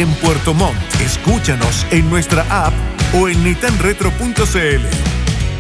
en Puerto Montt. Escúchanos en nuestra app o en nitanretro.cl.